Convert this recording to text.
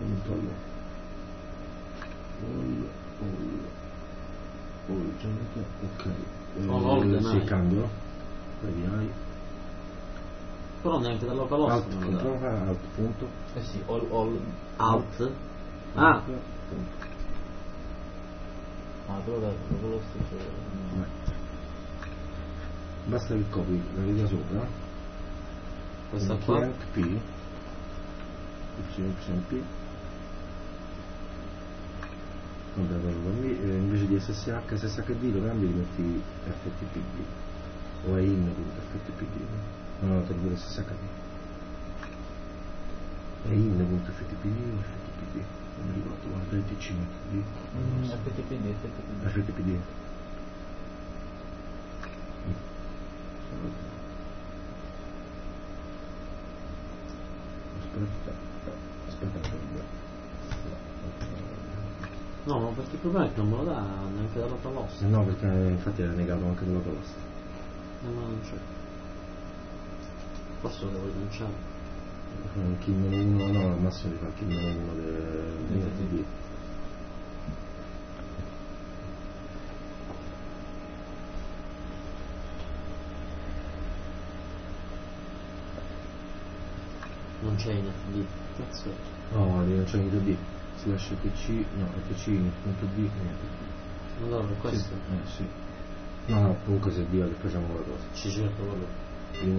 controllo ok, sì, cambio hai. Però neanche da localhost alt, control alt punto sì, all alt punto. Però da localhost basta che copi la riga sopra questa qua P YP invece di SSHD lo cambi e metti FTPD o è in.ftpd no, tolgo l'SSHD è in.ftpd o ftpd non mi ricordo, guarda il TC FTPD aspetta no, ma perché il problema è che non me lo dà neanche da localhost. No, perché infatti era negato anche da localhost. Ma non c'è. Forse lo devo rilanciare. Kill meno 1, no, al massimo di fare kill meno 1 del non c'è in FD, cazzo. No, non c'è in D slash tc, no, tc.d niente. Allora per questo? Sì. No, comunque se via che facciamo la cosa. Ci cerco quello.